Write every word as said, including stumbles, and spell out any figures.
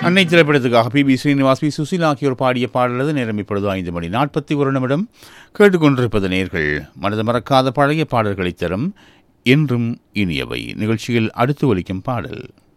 அன்னை திரைப்படத்துக்காக B B Srinivas, B Susheela ஆகியோர் பாடிய பாடலது. நேரம் இப்பொழுது ஐந்து மணி நாற்பத்தி ஒரு நிமிடம். கேட்டுக்கொண்டிருப்பது நேர்கள் மனது மறக்காத பழைய பாடல்களை தரும் என்றும் இனியவை நிகழ்ச்சியில் அடுத்து ஒலிக்கும் பாடல்